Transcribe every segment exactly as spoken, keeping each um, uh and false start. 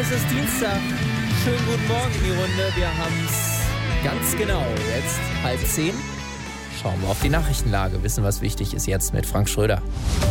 es ist Dienstag. Schönen guten Morgen in die Runde. Wir haben es ganz genau jetzt halb zehn. Schauen wir auf die Nachrichtenlage, wissen, was wichtig ist jetzt mit Frank Schröder.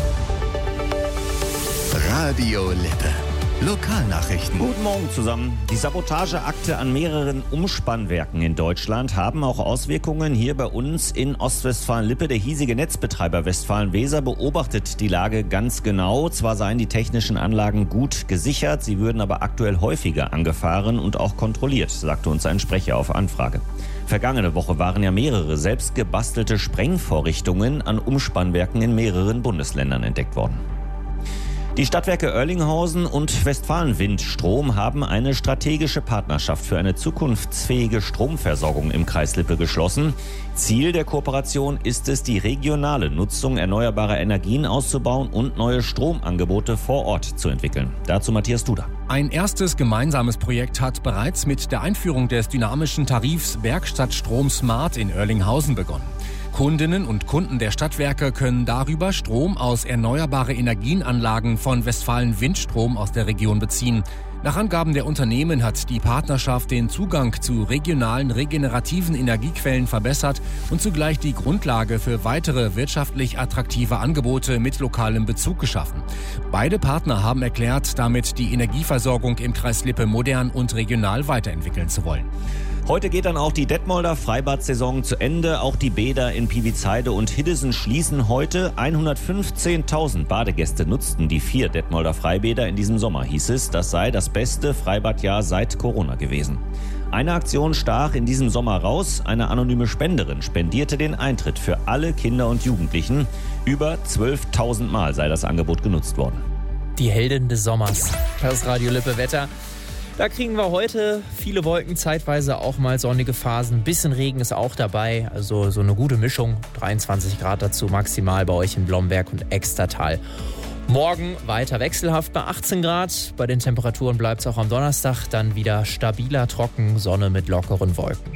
Radio Lippe. Lokalnachrichten. Guten Morgen zusammen. Die Sabotageakte an mehreren Umspannwerken in Deutschland haben auch Auswirkungen hier bei uns in Ostwestfalen-Lippe. Der hiesige Netzbetreiber Westfalen-Weser beobachtet die Lage ganz genau. Zwar seien die technischen Anlagen gut gesichert, sie würden aber aktuell häufiger angefahren und auch kontrolliert, sagte uns ein Sprecher auf Anfrage. Vergangene Woche waren ja mehrere selbstgebastelte Sprengvorrichtungen an Umspannwerken in mehreren Bundesländern entdeckt worden. Die Stadtwerke Oerlinghausen und Westfalen-Windstrom haben eine strategische Partnerschaft für eine zukunftsfähige Stromversorgung im Kreis Lippe geschlossen. Ziel der Kooperation ist es, die regionale Nutzung erneuerbarer Energien auszubauen und neue Stromangebote vor Ort zu entwickeln. Dazu Matthias Duda. Ein erstes gemeinsames Projekt hat bereits mit der Einführung des dynamischen Tarifs Werkstattstrom Smart in Oerlinghausen begonnen. Kundinnen und Kunden der Stadtwerke können darüber Strom aus erneuerbare Energienanlagen von Westfalen-Windstrom aus der Region beziehen. Nach Angaben der Unternehmen hat die Partnerschaft den Zugang zu regionalen regenerativen Energiequellen verbessert und zugleich die Grundlage für weitere wirtschaftlich attraktive Angebote mit lokalem Bezug geschaffen. Beide Partner haben erklärt, damit die Energieversorgung im Kreis Lippe modern und regional weiterentwickeln zu wollen. Heute geht dann auch die Detmolder Freibad-Saison zu Ende. Auch die Bäder in Piwizheide und Hiddesen schließen heute. hundertfünfzehntausend Badegäste nutzten die vier Detmolder Freibäder in diesem Sommer, hieß es. Das sei das beste Freibadjahr seit Corona gewesen. Eine Aktion stach in diesem Sommer raus. Eine anonyme Spenderin spendierte den Eintritt für alle Kinder und Jugendlichen. Über zwölftausend Mal sei das Angebot genutzt worden. Die Heldin des Sommers. Das Radio Lippe Wetter. Da kriegen wir heute viele Wolken, zeitweise auch mal sonnige Phasen. Ein bisschen Regen ist auch dabei, also so eine gute Mischung. dreiundzwanzig Grad dazu maximal bei euch in Blomberg und Extertal. Morgen weiter wechselhaft bei achtzehn Grad. Bei den Temperaturen bleibt es auch am Donnerstag dann wieder stabiler, trocken, Sonne mit lockeren Wolken.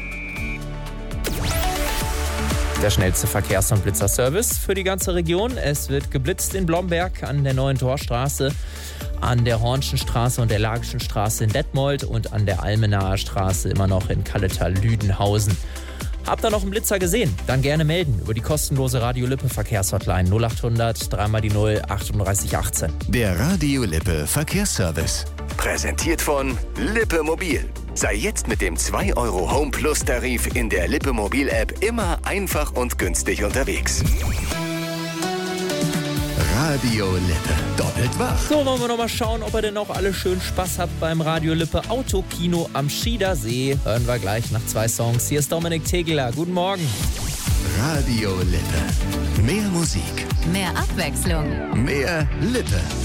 Der schnellste Verkehrs- und Blitzerservice für die ganze Region. Es wird geblitzt in Blomberg an der Neuen Torstraße, an der Hornschen Straße und der Lagischen Straße in Detmold und an der Almenaer Straße immer noch in Kalletal-Lüdenhausen. Habt ihr noch einen Blitzer gesehen? Dann gerne melden über die kostenlose Radio Lippe Verkehrshotline null achthundert drei mal die null achtunddreißig achtzehn. Der Radio Lippe Verkehrsservice. Präsentiert von Lippe Mobil. Sei jetzt mit dem zwei Euro Home Plus Tarif in der Lippe Mobil App immer einfach und günstig unterwegs. Radio Lippe. Doppelt wach. So, wollen wir noch mal schauen, ob ihr denn auch alle schön Spaß habt beim Radio Lippe Autokino am Schiedersee. Hören wir gleich nach zwei Songs. Hier ist Dominik Tegeler. Guten Morgen. Radio Lippe. Mehr Musik. Mehr Abwechslung. Mehr Lippe.